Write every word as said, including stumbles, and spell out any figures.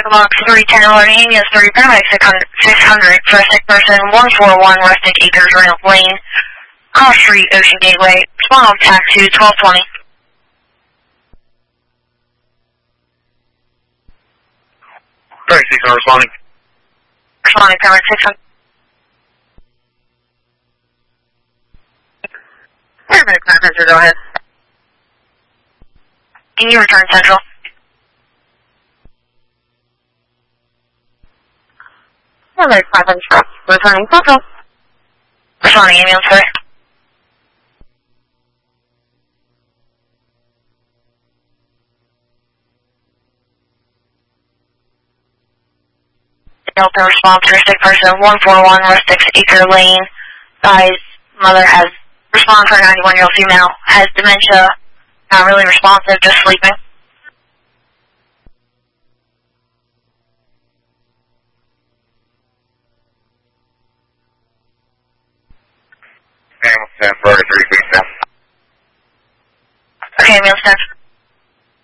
Box three ten alerting ambulance three paramedic six hundred for a sick person one forty-one Rustic Acres Reynolds Lane, Cross Street, Ocean Gateway. Respond on tax to twelve twenty. Paramedic six hundred responding. Responding paramedic six hundred. Paramedic nine hundred, go ahead. Can you return Central? Paramedic five hundred, returning Central. Responding ambulance, sir. Delta response for sick person one forty-one Rustic Acre Lane. Guy's mother has responded for a ninety-one-year-old female, has dementia, not really responsive, just sleeping. Ambulance ten, Florida three, please, now. Okay, ambulance ten.